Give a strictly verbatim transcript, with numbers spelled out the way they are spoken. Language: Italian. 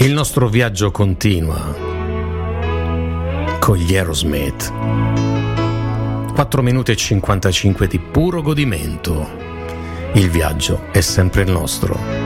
Il nostro viaggio continua con gli Aerosmith. quattro minuti e cinquantacinque di puro godimento. Il viaggio è sempre il nostro.